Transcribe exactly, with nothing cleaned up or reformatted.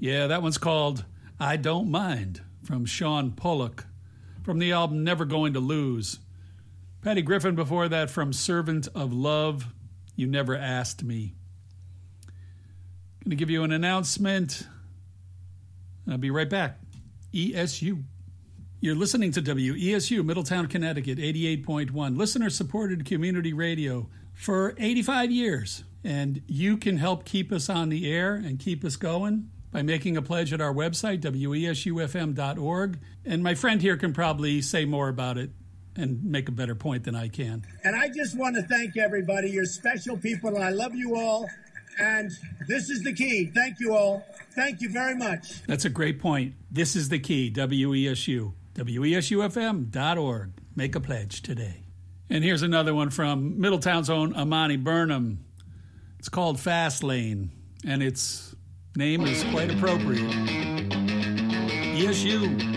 Yeah, that one's called I Don't Mind from Sean Pollock from the album Never Going to Lose. Patty Griffin before that from Servant of Love, You Never Asked Me. Going to give you an announcement. I'll be right back. E S U. You're listening to W E S U, Middletown, Connecticut, eighty-eight point one, listener-supported community radio for eighty-five years. And you can help keep us on the air and keep us going by making a pledge at our website, W E S U F M dot org. And my friend here can probably say more about it and make a better point than I can. And I just want to thank everybody. You're special people, and I love you all. And this is the key. Thank you all. Thank you very much. That's a great point. This is the key, W E S U. W E S U F M dot org. Make a pledge today. And here's another one from Middletown's own Amani Burnham. It's called Fast Lane, and its name is quite appropriate. E S U.